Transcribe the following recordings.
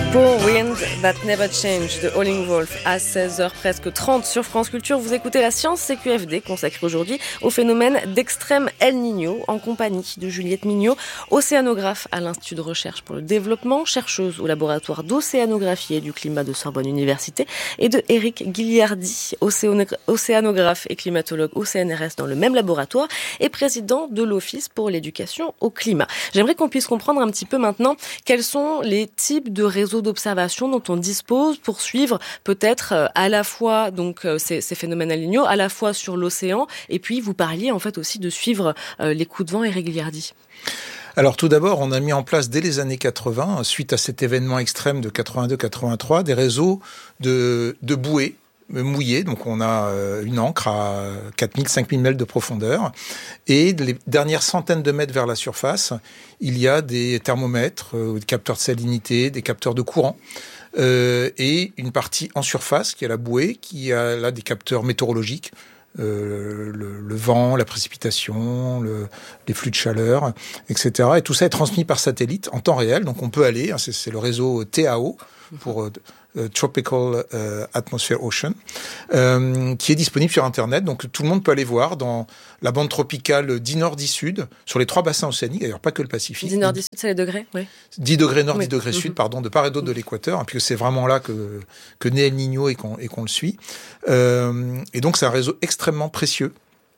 Pour Wind That Never Change de Howling Wolf à 16h presque 30 sur France Culture, vous écoutez la science CQFD consacrée aujourd'hui au phénomène d'extrême El Niño en compagnie de Juliette Mignot, océanographe à l'Institut de recherche pour le développement, chercheuse au laboratoire d'océanographie et du climat de Sorbonne Université, et de Éric Guiliardi, océanographe et climatologue au CNRS dans le même laboratoire et président de l'Office pour l'éducation au climat. J'aimerais qu'on puisse comprendre un petit peu maintenant quels sont les types de réseaux d'observation dont on dispose pour suivre peut-être à la fois donc ces phénomènes El Niño, à la fois sur l'océan, et puis vous parliez en fait aussi de suivre les coups de vent, Éric Guiliardi. Alors tout d'abord, on a mis en place dès les années 80, suite à cet événement extrême de 82-83, des réseaux de bouées mouillées. Donc on a une ancre à 4000-5000 mètres de profondeur. Et les dernières centaines de mètres vers la surface, il y a des thermomètres, des capteurs de salinité, des capteurs de courant. Et une partie en surface, qui est la bouée, qui a là des capteurs météorologiques. Le vent, la précipitation, les flux de chaleur, etc. Et tout ça est transmis par satellite en temps réel. Donc on peut aller, c'est le réseau TAO pour Tropical Atmosphere Ocean, qui est disponible sur Internet. Donc tout le monde peut aller voir dans la bande tropicale 10 nord, 10 sud, sur les 3 bassins océaniques, d'ailleurs pas que le Pacifique. 10 nord, 10 sud, c'est les degrés, oui. 10 degrés nord, oui. 10 degrés sud, pardon, de part et d'autre de l'équateur, puisque c'est vraiment là que naît El Niño et qu'on le suit. Et donc c'est un réseau extrêmement précieux,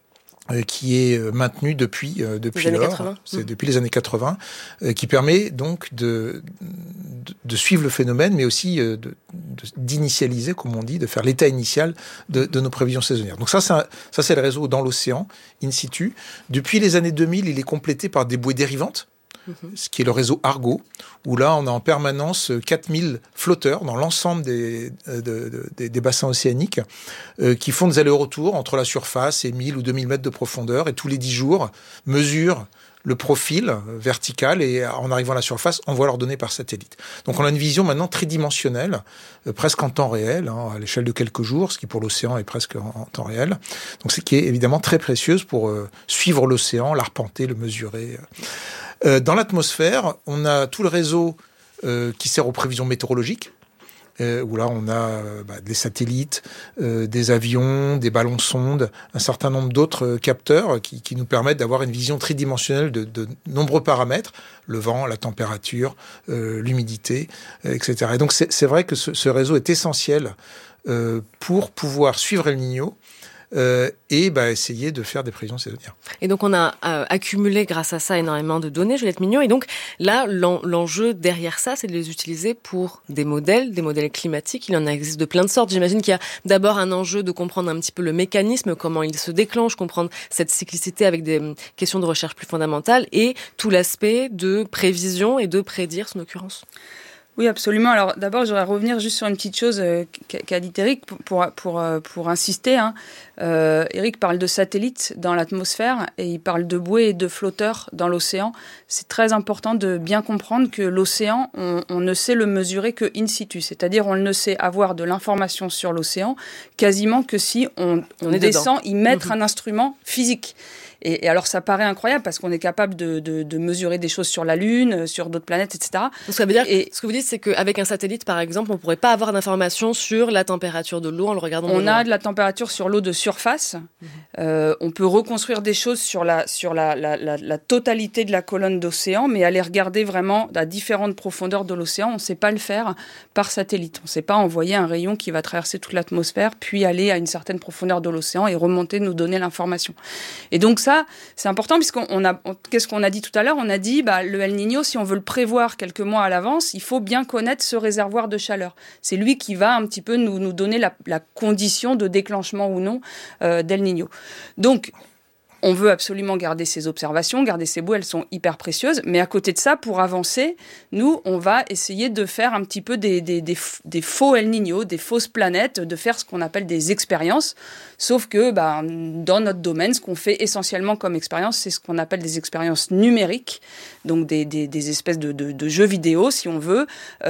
qui est maintenu depuis les années 80. C'est depuis les années 80, qui permet donc de suivre le phénomène, mais aussi d'initialiser, comme on dit, de faire l'état initial de nos prévisions saisonnières. Donc ça c'est le réseau dans l'océan, in situ. Depuis les années 2000, il est complété par des bouées dérivantes, ce qui est le réseau Argo, où là, on a en permanence 4000 flotteurs dans l'ensemble des bassins océaniques qui font des allers-retours entre la surface et 1000 ou 2000 mètres de profondeur, et tous les 10 jours mesurent le profil vertical, et en arrivant à la surface, envoient leurs données par satellite. Donc on a une vision maintenant tridimensionnelle, presque en temps réel, à l'échelle de quelques jours, ce qui pour l'océan est presque en temps réel. Donc c'est qui est évidemment très précieuse pour suivre l'océan, l'arpenter, le mesurer. Dans l'atmosphère, on a tout le réseau qui sert aux prévisions météorologiques, où là on a des satellites, des avions, des ballons-sondes, un certain nombre d'autres capteurs qui nous permettent d'avoir une vision tridimensionnelle de nombreux paramètres, le vent, la température, l'humidité, etc. Et donc c'est vrai que ce réseau est essentiel pour pouvoir suivre El Niño, et essayer de faire des prévisions saisonnières. Et donc on a accumulé grâce à ça énormément de données, Juliette Mignot, et donc là l'enjeu derrière ça, c'est de les utiliser pour des modèles climatiques. Il en existe de plein de sortes. J'imagine qu'il y a d'abord un enjeu de comprendre un petit peu le mécanisme, comment il se déclenche, comprendre cette cyclicité avec des questions de recherche plus fondamentales, et tout l'aspect de prévision et de prédire son occurrence. Oui, absolument. Alors d'abord, j'aimerais revenir juste sur une petite chose qu'a dit Éric pour insister. Éric parle de satellites dans l'atmosphère et il parle de bouées et de flotteurs dans l'océan. C'est très important de bien comprendre que l'océan, on ne sait le mesurer que in situ. C'est-à-dire on ne sait avoir de l'information sur l'océan quasiment que si on descend y mettre un instrument physique. Et alors, ça paraît incroyable parce qu'on est capable de mesurer des choses sur la Lune, sur d'autres planètes, etc. Donc, ça veut dire, ce que vous dites, c'est qu'avec un satellite, par exemple, on ne pourrait pas avoir d'informations sur la température de l'eau en le regardant de loin. On a de la température sur l'eau de surface. On peut reconstruire des choses sur la totalité de la colonne d'océan, mais aller regarder vraiment à différentes profondeurs de l'océan, on ne sait pas le faire par satellite. On ne sait pas envoyer un rayon qui va traverser toute l'atmosphère, puis aller à une certaine profondeur de l'océan et remonter, nous donner l'information. Et donc ça, c'est important qu'est-ce qu'on a dit tout à l'heure ? On a dit le El Niño, si on veut le prévoir quelques mois à l'avance, il faut bien connaître ce réservoir de chaleur. C'est lui qui va un petit peu nous donner la condition de déclenchement ou non d'El Niño. Donc, on veut absolument garder ces observations, garder ces bouées, elles sont hyper précieuses. Mais à côté de ça, pour avancer, nous, on va essayer de faire un petit peu des faux El Niño, des fausses planètes, de faire ce qu'on appelle des expériences. Sauf que dans notre domaine, ce qu'on fait essentiellement comme expérience, c'est ce qu'on appelle des expériences numériques, donc des espèces de jeux vidéo, si on veut,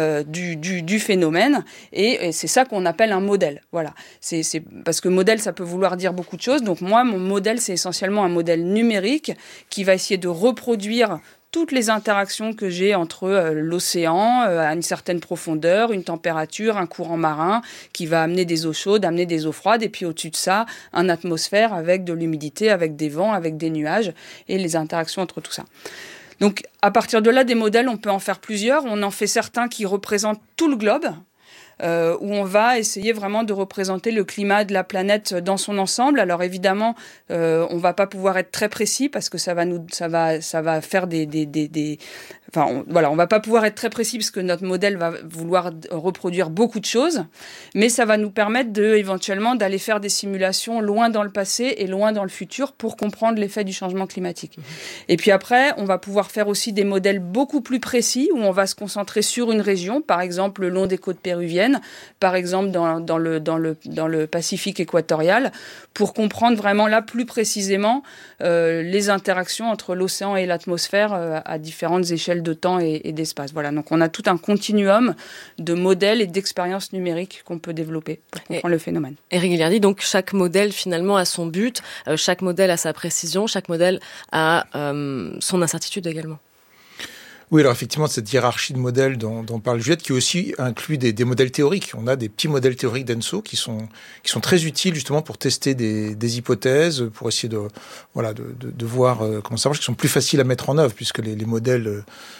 du phénomène. Et c'est ça qu'on appelle un modèle. Voilà. C'est parce que modèle, ça peut vouloir dire beaucoup de choses. Donc moi, mon modèle, c'est essentiellement un modèle numérique qui va essayer de reproduire toutes les interactions que j'ai entre l'océan à une certaine profondeur, une température, un courant marin qui va amener des eaux chaudes, amener des eaux froides, et puis au-dessus de ça, une atmosphère avec de l'humidité, avec des vents, avec des nuages, et les interactions entre tout ça. Donc, à partir de là, des modèles, on peut en faire plusieurs. On en fait certains qui représentent tout le globe, où on va essayer vraiment de représenter le climat de la planète dans son ensemble. Alors évidemment, on va pas pouvoir être très précis parce que ça va faire on va pas pouvoir être très précis parce que notre modèle va vouloir reproduire beaucoup de choses, mais ça va nous permettre éventuellement d'aller faire des simulations loin dans le passé et loin dans le futur pour comprendre l'effet du changement climatique. Et puis après, on va pouvoir faire aussi des modèles beaucoup plus précis où on va se concentrer sur une région, par exemple le long des côtes péruviennes, par exemple dans le Pacifique équatorial, pour comprendre vraiment là plus précisément les interactions entre l'océan et l'atmosphère à différentes échelles de temps et d'espace. Voilà, donc on a tout un continuum de modèles et d'expériences numériques qu'on peut développer pour comprendre le phénomène. Éric Gagliardi, donc chaque modèle finalement a son but, chaque modèle a sa précision, chaque modèle a son incertitude également. Oui, alors effectivement, cette hiérarchie de modèles dont parle Juliette, qui aussi inclut des modèles théoriques. On a des petits modèles théoriques d'ENSO qui sont très utiles justement pour tester des hypothèses, pour essayer de voir comment ça marche, qui sont plus faciles à mettre en œuvre, puisque les modèles